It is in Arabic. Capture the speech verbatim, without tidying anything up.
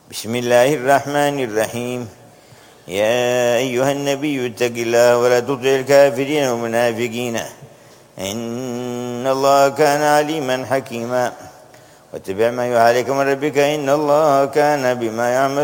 بسم الله الرحمن الرحيم. يا أيها النبي اتق الله ولا تطع الكافرين والمنافقين إن الله كان عليما حكيما واتبع ما يوحى إليك من ربك إن الله كان بما يعمل